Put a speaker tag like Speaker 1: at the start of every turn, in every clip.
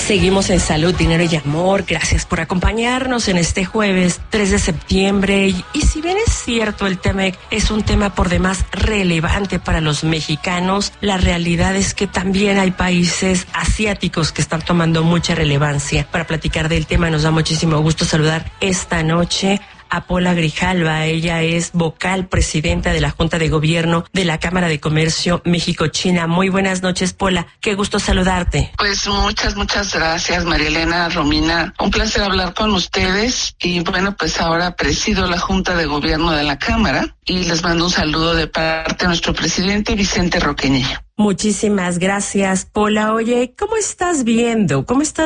Speaker 1: Seguimos en Salud, Dinero y Amor. Gracias por acompañarnos en este jueves 3 de septiembre. Y si bien es cierto, el TEMEC es un tema por demás relevante para los mexicanos, la realidad es que también hay países asiáticos que están tomando mucha relevancia. Para platicar del tema nos da muchísimo gusto saludar esta noche a Pola Grijalva. Ella es vocal presidenta de la Junta de Gobierno de la Cámara de Comercio México-China. Muy buenas noches, Pola. Qué gusto saludarte.
Speaker 2: Pues muchas gracias, María Elena, Romina. Un placer hablar con ustedes. Y bueno, pues ahora presido la Junta de Gobierno de la Cámara y les mando un saludo de parte de nuestro presidente Vicente Roqueña.
Speaker 1: Muchísimas gracias, Pola. Oye, ¿cómo estás viendo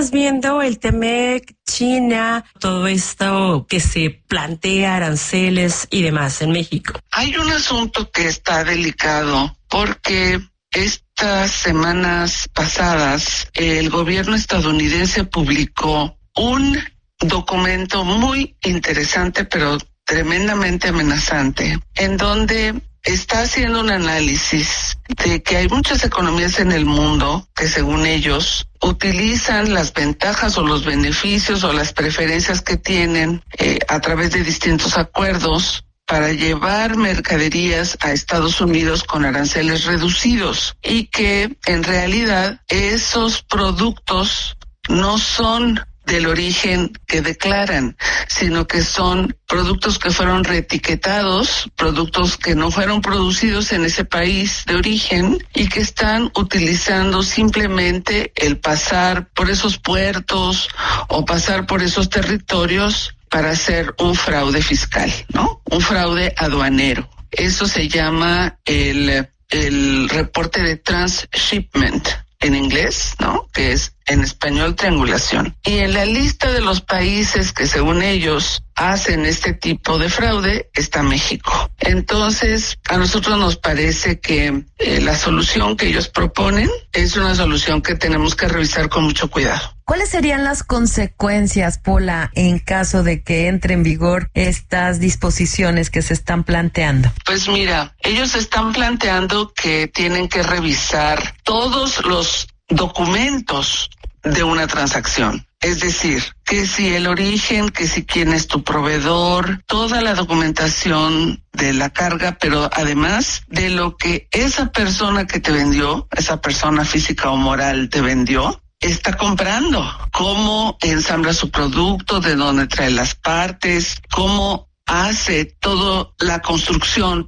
Speaker 1: el TEMEC, China, todo esto que se plantea, aranceles y demás en México?
Speaker 2: Hay un asunto que está delicado porque estas semanas pasadas el gobierno estadounidense publicó un documento muy interesante, pero tremendamente amenazante, en donde está haciendo un análisis de que hay muchas economías en el mundo que, según ellos, utilizan las ventajas o los beneficios o las preferencias que tienen a través de distintos acuerdos para llevar mercaderías a Estados Unidos con aranceles reducidos, y que en realidad esos productos no son del origen que declaran, sino que son productos que fueron reetiquetados, productos que no fueron producidos en ese país de origen y que están utilizando simplemente el pasar por esos puertos o pasar por esos territorios para hacer un fraude fiscal, ¿no? Un fraude aduanero. Eso se llama el reporte de transshipment en inglés, ¿no? Que es en español triangulación. Y en la lista de los países que, según ellos, hacen este tipo de fraude está México. Entonces, a nosotros nos parece que la solución que ellos proponen es una solución que tenemos que revisar con mucho cuidado.
Speaker 3: ¿Cuáles serían las consecuencias, Pola, en caso de que entre en vigor estas disposiciones que se están planteando?
Speaker 2: Pues mira, ellos están planteando que tienen que revisar todos los documentos de una transacción. Es decir, que si el origen, que si quién es tu proveedor, toda la documentación de la carga, pero además de lo que esa persona que te vendió, esa persona física o moral te vendió, está comprando. Cómo ensambla su producto, de dónde trae las partes, cómo hace toda la construcción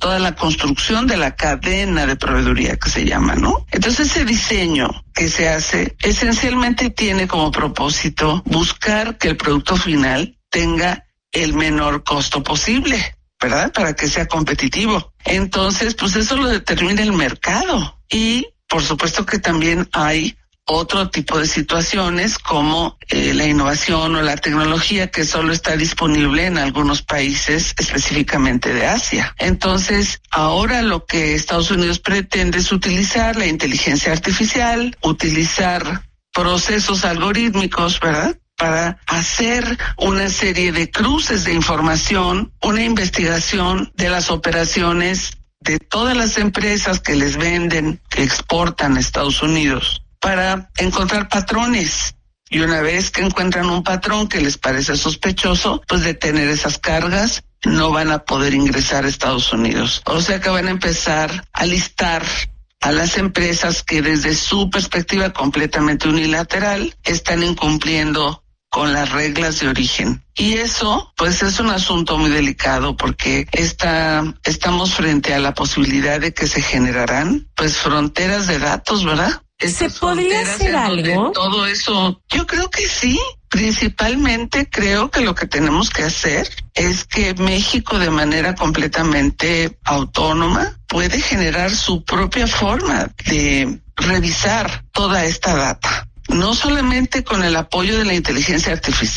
Speaker 2: de la cadena de proveeduría que se llama, ¿no? Entonces ese diseño que se hace esencialmente tiene como propósito buscar que el producto final tenga el menor costo posible, ¿verdad? Para que sea competitivo. Entonces, pues eso lo determina el mercado. Y por supuesto que también hay otro tipo de situaciones como la innovación o la tecnología que solo está disponible en algunos países, específicamente de Asia. Entonces, ahora lo que Estados Unidos pretende es utilizar la inteligencia artificial, utilizar procesos algorítmicos, ¿verdad?, para hacer una serie de cruces de información, una investigación de las operaciones de todas las empresas que les venden, que exportan a Estados Unidos, para encontrar patrones. Y una vez que encuentran un patrón que les parece sospechoso, pues detener esas cargas. No van a poder ingresar a Estados Unidos. O sea que van a empezar a listar a las empresas que desde su perspectiva completamente unilateral están incumpliendo con las reglas de origen. Y eso, pues, es un asunto muy delicado porque estamos frente a la posibilidad de que se generarán, pues, fronteras de datos, ¿verdad?
Speaker 1: ¿Se podría hacer algo?
Speaker 2: Todo eso, yo creo que sí. Principalmente creo que lo que tenemos que hacer es que México, de manera completamente autónoma, puede generar su propia forma de revisar toda esta data. No solamente con el apoyo de la inteligencia artificial,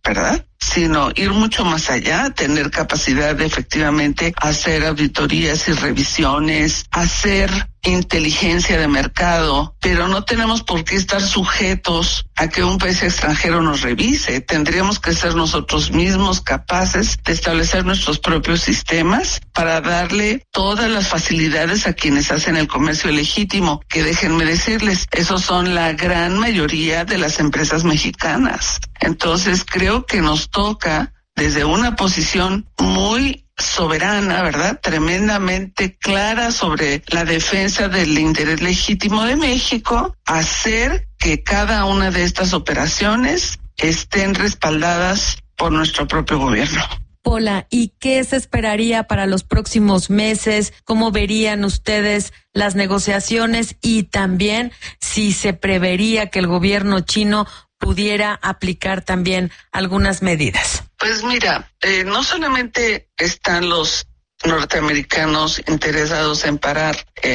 Speaker 2: ¿verdad? Sino ir mucho más allá, tener capacidad de efectivamente hacer auditorías y revisiones, hacer inteligencia de mercado, pero no tenemos por qué estar sujetos a que un país extranjero nos revise. Tendríamos que ser nosotros mismos capaces de establecer nuestros propios sistemas para darle todas las facilidades a quienes hacen el comercio legítimo, que déjenme decirles, esos son la gran mayoría de las empresas mexicanas. Entonces creo que nos toca desde una posición muy soberana, ¿verdad? Tremendamente clara sobre la defensa del interés legítimo de México, hacer que cada una de estas operaciones estén respaldadas por nuestro propio gobierno.
Speaker 3: Pola, ¿y qué se esperaría para los próximos meses? ¿Cómo verían ustedes las negociaciones? Y también si se prevería que el gobierno chino pudiera aplicar también algunas medidas.
Speaker 2: Pues mira, no solamente están los norteamericanos interesados en parar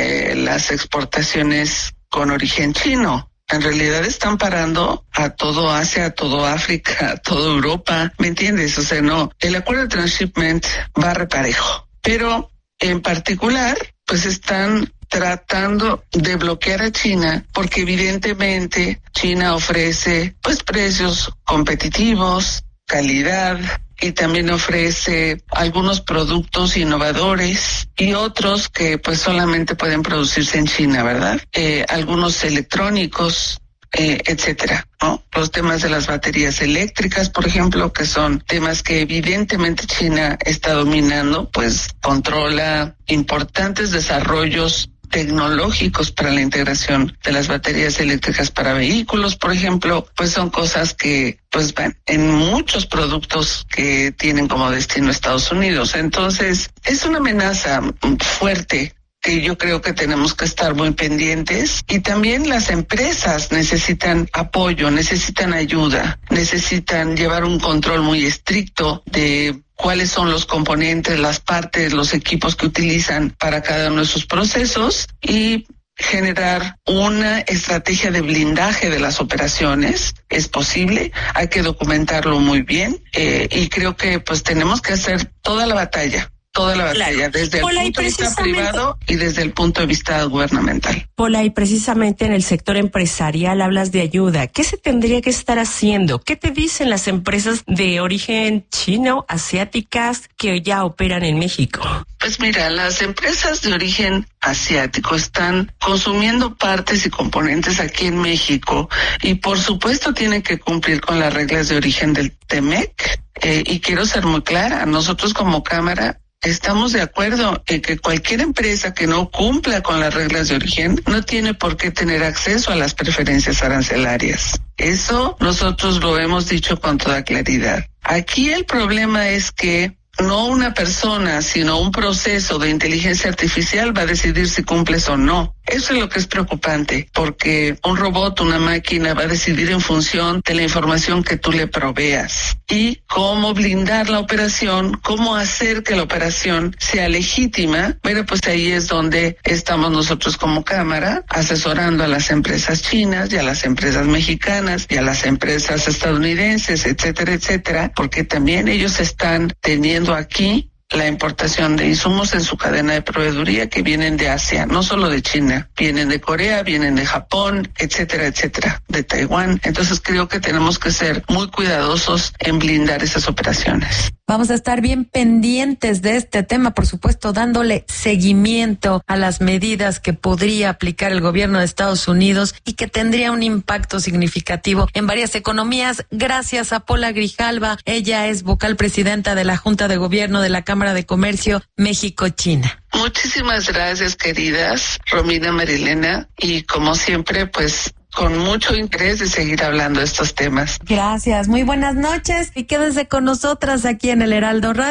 Speaker 2: las exportaciones con origen chino. En realidad están parando a todo Asia, a todo África, a toda Europa, ¿me entiendes? O sea, no, el acuerdo de transshipment va reparejo, pero en particular, pues están tratando de bloquear a China porque evidentemente China ofrece pues precios competitivos, calidad, y también ofrece algunos productos innovadores y otros que pues solamente pueden producirse en China, ¿verdad? Algunos electrónicos, etcétera, ¿no? Los temas de las baterías eléctricas, por ejemplo, que son temas que evidentemente China está dominando, pues controla importantes desarrollos tecnológicos para la integración de las baterías eléctricas para vehículos, por ejemplo, pues son cosas que pues van en muchos productos que tienen como destino Estados Unidos. Entonces, es una amenaza fuerte que yo creo que tenemos que estar muy pendientes, y también las empresas necesitan apoyo, necesitan ayuda, necesitan llevar un control muy estricto de cuáles son los componentes, las partes, los equipos que utilizan para cada uno de sus procesos y generar una estrategia de blindaje de las operaciones. Es posible, hay que documentarlo muy bien y creo que pues tenemos que hacer toda la batalla, claro, desde el punto de vista privado y desde el punto de vista gubernamental.
Speaker 1: Pola, y precisamente en el sector empresarial hablas de ayuda. ¿Qué se tendría que estar haciendo? ¿Qué te dicen las empresas de origen chino, asiáticas, que ya operan en México?
Speaker 2: Pues mira, las empresas de origen asiático están consumiendo partes y componentes aquí en México y por supuesto tienen que cumplir con las reglas de origen del TEMEC. Y quiero ser muy clara, nosotros como Cámara estamos de acuerdo en que cualquier empresa que no cumpla con las reglas de origen no tiene por qué tener acceso a las preferencias arancelarias. Eso nosotros lo hemos dicho con toda claridad. Aquí el problema es que no una persona, sino un proceso de inteligencia artificial va a decidir si cumples o no. Eso es lo que es preocupante, porque un robot, una máquina, va a decidir en función de la información que tú le proveas. Y cómo blindar la operación, cómo hacer que la operación sea legítima. Bueno, pues ahí es donde estamos nosotros como Cámara, asesorando a las empresas chinas y a las empresas mexicanas y a las empresas estadounidenses, etcétera, etcétera, porque también ellos están teniendo aquí la importación de insumos en su cadena de proveeduría que vienen de Asia, no solo de China, vienen de Corea, vienen de Japón, etcétera, etcétera, de Taiwán. Entonces creo que tenemos que ser muy cuidadosos en blindar esas operaciones.
Speaker 3: Vamos a estar bien pendientes de este tema, por supuesto, dándole seguimiento a las medidas que podría aplicar el gobierno de Estados Unidos y que tendría un impacto significativo en varias economías. Gracias a Pola Grijalva, ella es vocal presidenta de la Junta de Gobierno de la Cámara de Comercio México-China.
Speaker 2: Muchísimas gracias, queridas Romina, Marilena, y como siempre, pues con mucho interés de seguir hablando de estos temas.
Speaker 3: Gracias, muy buenas noches y quédese con nosotras aquí en el Heraldo Radio.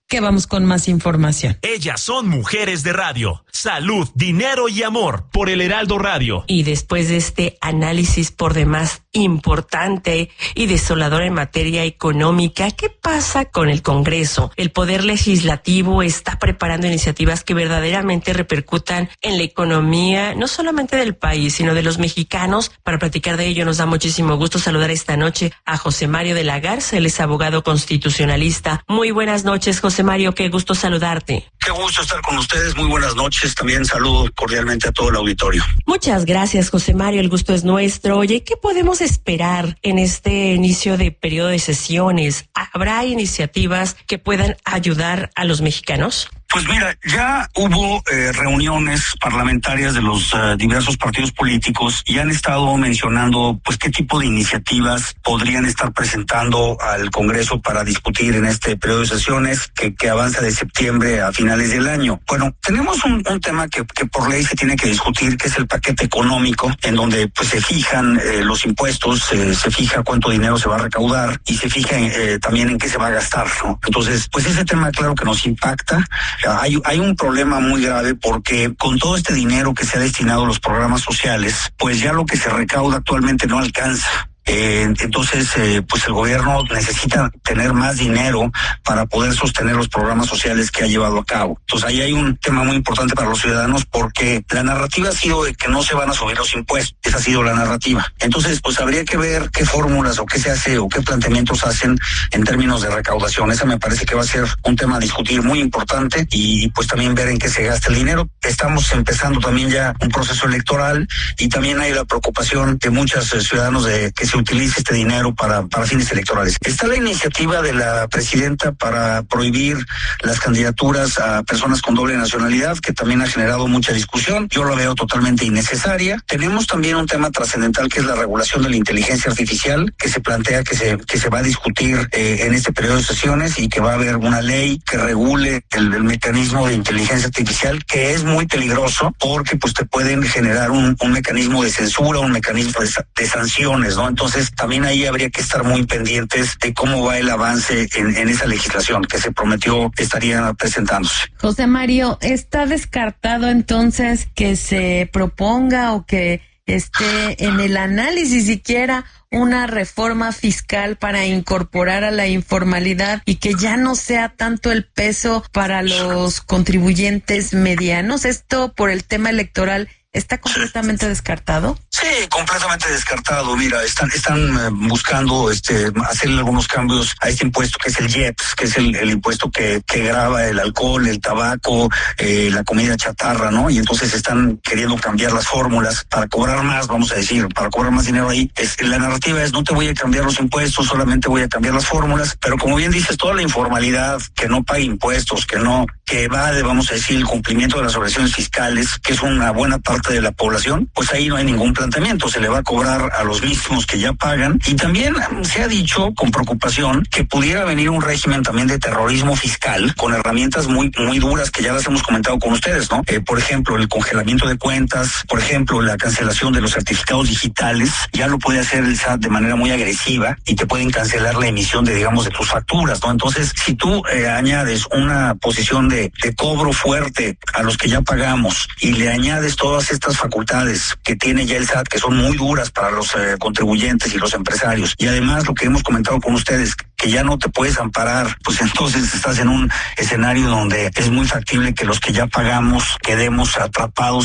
Speaker 3: que vamos con más información.
Speaker 4: Ellas son mujeres de radio. Salud, dinero y amor por el Heraldo Radio.
Speaker 1: Y después de este análisis por demás importante y desolador en materia económica, ¿qué pasa con el Congreso? El Poder Legislativo está preparando iniciativas que verdaderamente repercutan en la economía, no solamente del país, sino de los mexicanos. Para platicar de ello, nos da muchísimo gusto saludar esta noche a José Mario de la Garza. Él es abogado constitucionalista. Muy buenas noches, José Mario, qué gusto saludarte.
Speaker 5: Qué gusto estar con ustedes, muy buenas noches. También saludo cordialmente a todo el auditorio.
Speaker 1: Muchas gracias, José Mario, el gusto es nuestro. Oye, ¿qué podemos esperar en este inicio de periodo de sesiones? ¿Habrá iniciativas que puedan ayudar a los mexicanos?
Speaker 5: Pues mira, ya hubo reuniones parlamentarias de los diversos partidos políticos y han estado mencionando pues qué tipo de iniciativas podrían estar presentando al Congreso para discutir en este periodo de sesiones que avanza de septiembre a finales del año. Bueno, tenemos un tema que por ley se tiene que discutir, que es el paquete económico, en donde pues se fijan los impuestos, se fija cuánto dinero se va a recaudar y se fija también en qué se va a gastar, ¿no? Entonces, pues ese tema claro que nos impacta. Hay un problema muy grave porque con todo este dinero que se ha destinado a los programas sociales, pues ya lo que se recauda actualmente no alcanza. Entonces, pues el gobierno necesita tener más dinero para poder sostener los programas sociales que ha llevado a cabo. Entonces, ahí hay un tema muy importante para los ciudadanos porque la narrativa ha sido de que no se van a subir los impuestos. Esa ha sido la narrativa. Entonces, pues habría que ver qué fórmulas o qué se hace o qué planteamientos hacen en términos de recaudación. Esa me parece que va a ser un tema a discutir muy importante y pues también ver en qué se gasta el dinero. Estamos empezando también ya un proceso electoral y también hay la preocupación de muchos ciudadanos de que se utilice este dinero para fines electorales. Está la iniciativa de la presidenta para prohibir las candidaturas a personas con doble nacionalidad, que también ha generado mucha discusión. Yo lo veo totalmente innecesaria. Tenemos también un tema trascendental que es la regulación de la inteligencia artificial, que se plantea que se va a discutir en este periodo de sesiones y que va a haber una ley que regule el mecanismo de inteligencia artificial, que es muy peligroso porque pues te pueden generar un mecanismo de censura, un mecanismo de sanciones, ¿no? Entonces, también ahí habría que estar muy pendientes de cómo va el avance en esa legislación que se prometió estaría presentándose.
Speaker 3: José Mario, ¿está descartado entonces que se proponga o que esté en el análisis siquiera una reforma fiscal para incorporar a la informalidad y que ya no sea tanto el peso para los contribuyentes medianos? ¿Esto por el tema electoral está completamente descartado?
Speaker 5: Sí, completamente descartado. Mira, están buscando hacerle algunos cambios a este impuesto que es el IEPS, que es el impuesto que grava el alcohol, el tabaco, la comida chatarra, ¿no? Y entonces están queriendo cambiar las fórmulas para cobrar más, vamos a decir, para cobrar más dinero ahí. La narrativa es: no te voy a cambiar los impuestos, solamente voy a cambiar las fórmulas. Pero como bien dices, toda la informalidad que no paga impuestos, que evade, vamos a decir, el cumplimiento de las obligaciones fiscales, que es una buena parte de la población, pues ahí no hay ningún planteamiento, se le va a cobrar a los mismos que ya pagan. Y también se ha dicho con preocupación que pudiera venir un régimen también de terrorismo fiscal con herramientas muy duras que ya las hemos comentado con ustedes, ¿no? Por ejemplo, el congelamiento de cuentas, por ejemplo, la cancelación de los certificados digitales, ya lo puede hacer el SAT de manera muy agresiva y te pueden cancelar la emisión de tus facturas, ¿no? Entonces, si tú añades una posición de cobro fuerte a los que ya pagamos y le añades todas estas facultades que tiene ya el SAT, que son muy duras para los contribuyentes y los empresarios, y además lo que hemos comentado con ustedes, que ya no te puedes amparar, pues entonces estás en un escenario donde es muy factible que los que ya pagamos quedemos atrapados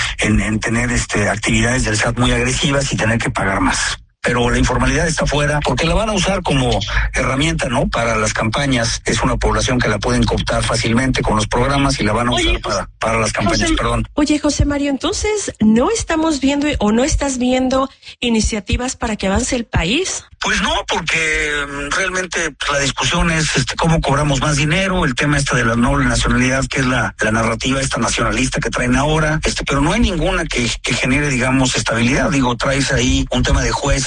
Speaker 5: en tener actividades del SAT muy agresivas y tener que pagar más. Pero la informalidad está fuera porque la van a usar como herramienta, ¿no? Para las campañas. Es una población que la pueden cooptar fácilmente con los programas y la van a usar para las campañas, perdón.
Speaker 1: Oye, José Mario, entonces, ¿no estamos viendo o no estás viendo iniciativas para que avance el país?
Speaker 5: Pues no, porque realmente la discusión es cómo cobramos más dinero, el tema de la noble nacionalidad, que es la narrativa esta nacionalista que traen ahora, pero no hay ninguna que genere, digamos, estabilidad. Digo, traes ahí un tema de jueces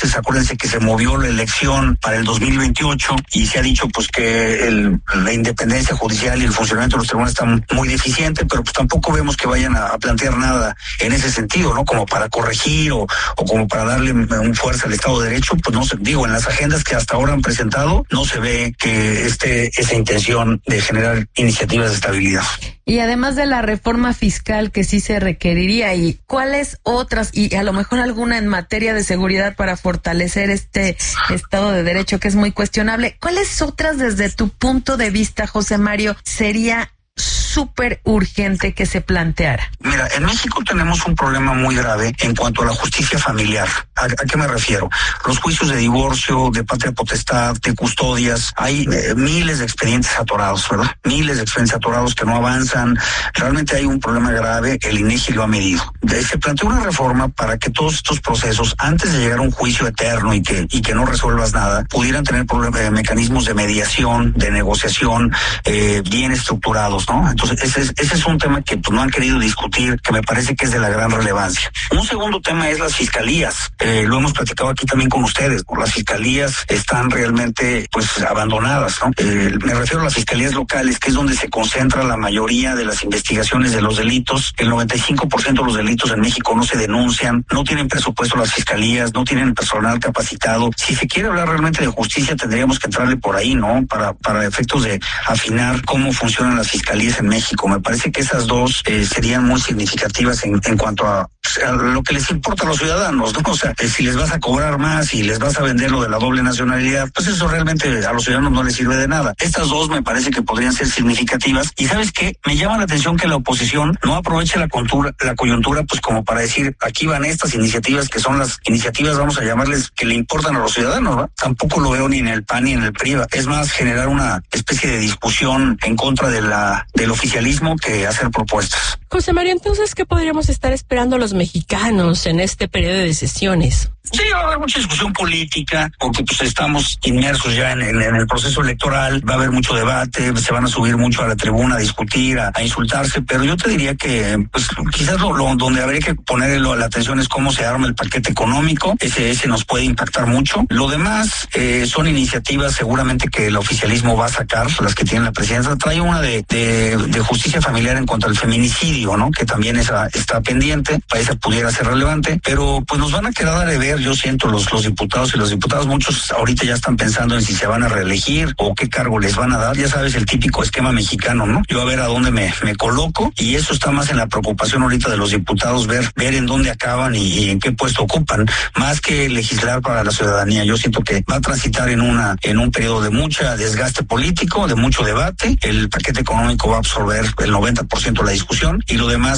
Speaker 5: Entonces acuérdense que se movió la elección para el 2028 y se ha dicho pues que la independencia judicial y el funcionamiento de los tribunales están muy deficiente, pero pues tampoco vemos que vayan a plantear nada en ese sentido, ¿no? Como para corregir o como para darle un fuerza al Estado de Derecho, pues no se, digo, en las agendas que hasta ahora han presentado no se ve que esté esa intención de generar iniciativas de estabilidad.
Speaker 3: Y además de la reforma fiscal que sí se requeriría, ¿y cuáles otras, y a lo mejor alguna en materia de seguridad para fortalecer este Estado de Derecho que es muy cuestionable? ¿Cuáles otras desde tu punto de vista, José Mario, sería súper urgente que se planteara?
Speaker 5: Mira, en México tenemos un problema muy grave en cuanto a la justicia familiar. ¿A qué me refiero? Los juicios de divorcio, de patria potestad, de custodias, hay miles de expedientes atorados, ¿verdad? Miles de expedientes atorados que no avanzan. Realmente hay un problema grave, el INEGI lo ha medido. Se planteó una reforma para que todos estos procesos, antes de llegar a un juicio eterno y que no resuelvas nada, pudieran tener mecanismos de mediación, de negociación, bien estructurados, ¿no? Entonces, ese es un tema que pues, no han querido discutir, que me parece que es de la gran relevancia. Un segundo tema es las fiscalías. Lo hemos platicado aquí también con ustedes, ¿no? Las fiscalías están realmente pues abandonadas, ¿no? Me refiero a las fiscalías locales, que es donde se concentra la mayoría de las investigaciones de los delitos. El 95% de los delitos en México no se denuncian, no tienen presupuesto las fiscalías, no tienen personal capacitado. Si se quiere hablar realmente de justicia, tendríamos que entrarle por ahí, ¿no? Para efectos de afinar cómo funcionan las fiscalías en México. Me parece que esas dos serían muy significativas en cuanto a lo que les importa a los ciudadanos, ¿no? O sea, si les vas a cobrar más y les vas a vender lo de la doble nacionalidad, pues eso realmente a los ciudadanos no les sirve de nada. Estas dos me parece que podrían ser significativas. Y ¿sabes qué? Me llama la atención que la oposición no aproveche la coyuntura pues como para decir, aquí van estas iniciativas que son las iniciativas, vamos a llamarles, que le importan a los ciudadanos, ¿no? Tampoco lo veo ni en el PAN ni en el PRI. Es más, generar una especie de discusión en contra del oficialismo que hacer propuestas.
Speaker 1: José Mario, entonces, ¿qué podríamos estar esperando los mexicanos en este periodo de sesiones?
Speaker 5: Sí, va a haber mucha discusión política, porque pues estamos inmersos ya en el proceso electoral, va a haber mucho debate, se van a subir mucho a la tribuna a discutir, a insultarse, pero yo te diría que pues quizás donde habría que ponerle la atención es cómo se arma el paquete económico, ese nos puede impactar mucho. Lo demás son iniciativas seguramente que el oficialismo va a sacar, las que tiene la presidencia. Trae una de justicia familiar en cuanto al feminicidio, ¿no? Que también está pendiente, para esa pudiera ser relevante, pero pues nos van a quedar de ver, yo siento, los diputados y los diputados, muchos ahorita ya están pensando en si se van a reelegir o qué cargo les van a dar. Ya sabes, el típico esquema mexicano, ¿no? Yo a ver a dónde me coloco, y eso está más en la preocupación ahorita de los diputados, ver en dónde acaban y en qué puesto ocupan, más que legislar para la ciudadanía. Yo siento que va a transitar en un periodo de mucha desgaste político, de mucho debate. El paquete económico va a absorber el 90% de la discusión y lo demás